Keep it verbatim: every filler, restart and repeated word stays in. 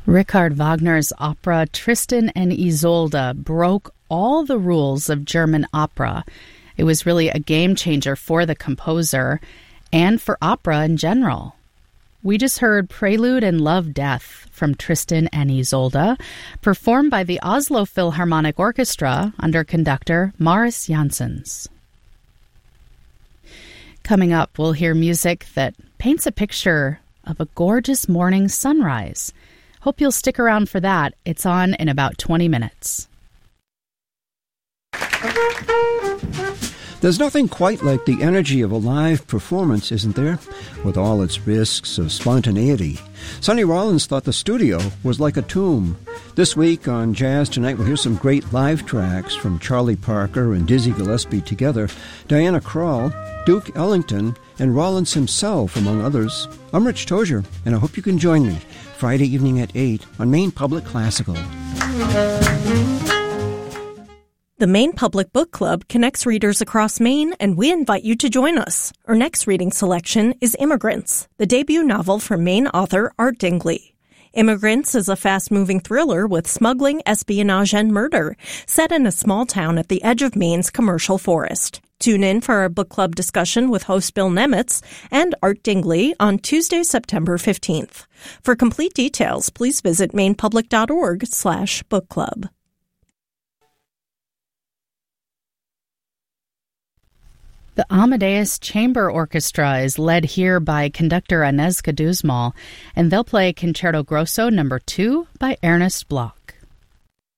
Richard Wagner's opera Tristan and Isolde broke all the rules of German opera. It was really a game changer for the composer and for opera in general. We just heard Prelude and Love Death from Tristan and Isolde, performed by the Oslo Philharmonic Orchestra under conductor Maurice Janssens. Coming up, we'll hear music that paints a picture of a gorgeous morning sunrise. Hope you'll stick around for that. It's on in about twenty minutes. There's nothing quite like the energy of a live performance, isn't there? With all its risks of spontaneity. Sonny Rollins thought the studio was like a tomb. This week on Jazz Tonight, we'll hear some great live tracks from Charlie Parker and Dizzy Gillespie together, Diana Krall, Duke Ellington, and Rollins himself, among others. I'm Rich Tozier, and I hope you can join me Friday evening at eight on Maine Public Classical. The Maine Public Book Club connects readers across Maine, and we invite you to join us. Our next reading selection is Immigrants, the debut novel from Maine author Art Dingley. Immigrants is a fast-moving thriller with smuggling, espionage, and murder, set in a small town at the edge of Maine's commercial forest. Tune in for our book club discussion with host Bill Nemitz and Art Dingley on Tuesday, September fifteenth. For complete details, please visit mainepublic.org slash book club. The Amadeus Chamber Orchestra is led here by conductor Agnieszka Duzmal, and they'll play Concerto Grosso number two by Ernest Bloch.